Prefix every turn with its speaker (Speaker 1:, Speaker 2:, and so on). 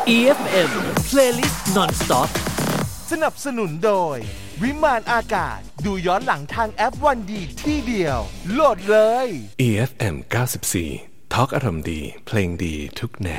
Speaker 1: EFM Playlist Non-Stop
Speaker 2: สนับสนุนโดยวิมานอากาศดูย้อนหลังทางแอปวันดีที่เดียวโหลดเลย
Speaker 3: EFM 94 ทอล์กอารมณ์ดีเพลงดีทุกแน